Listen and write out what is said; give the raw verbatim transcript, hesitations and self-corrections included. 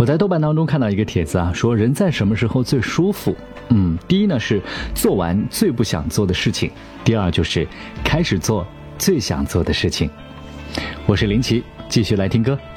我在豆瓣当中看到一个帖子啊，说人在什么时候最舒服？嗯，第一呢是做完最不想做的事情，第二就是开始做最想做的事情。我是林奇，继续来听歌。